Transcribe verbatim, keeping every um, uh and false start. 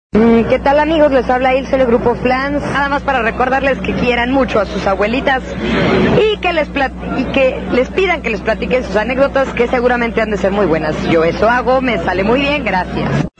¿Qué tal, amigos? Les habla Ilse del Grupo Flans. Nada más para recordarles que quieran mucho a sus abuelitas y que les plat y que les pidan que les platiquen sus anécdotas, que seguramente han de ser muy buenas. Yo eso hago, me sale muy bien, gracias.